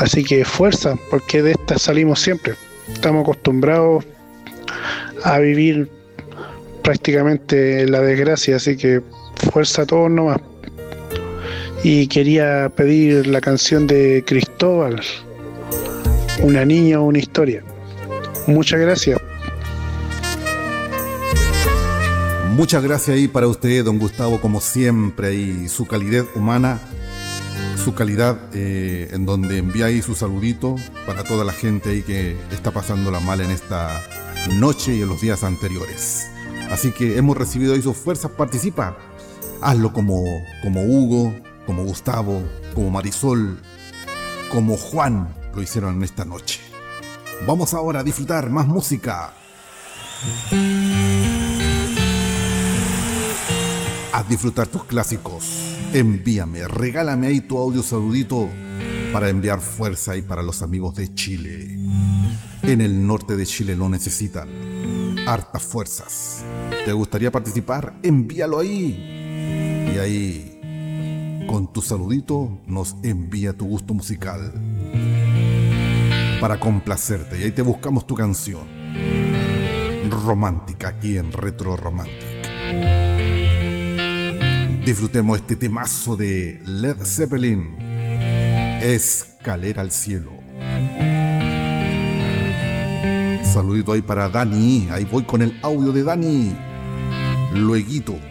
Así que fuerza, porque de esta salimos siempre. Estamos acostumbrados a vivir prácticamente la desgracia, así que fuerza a todos nomás. Y quería pedir la canción de Cristóbal, Una niña o una historia. Muchas gracias. Muchas gracias ahí para usted, don Gustavo, como siempre, y su calidez humana, su calidad en donde envía ahí su saludito para toda la gente ahí que está pasándola mal en esta noche y en los días anteriores. Así que hemos recibido ahí sus fuerzas, participa. Hazlo como Hugo, como Gustavo, como Marisol, como Juan lo hicieron en esta noche. Vamos ahora a disfrutar más música. A disfrutar tus clásicos. Envíame, regálame ahí tu audio saludito para enviar fuerza ahí para los amigos de Chile. En el norte de Chile lo necesitan. Hartas fuerzas. ¿Te gustaría participar? Envíalo ahí. Y ahí, con tu saludito, nos envía tu gusto musical para complacerte. Y ahí te buscamos tu canción romántica aquí en Retro Romantic. Disfrutemos este temazo de Led Zeppelin, Escalera al cielo. Saludito ahí para Dani. Ahí voy con el audio de Dani. Lueguito.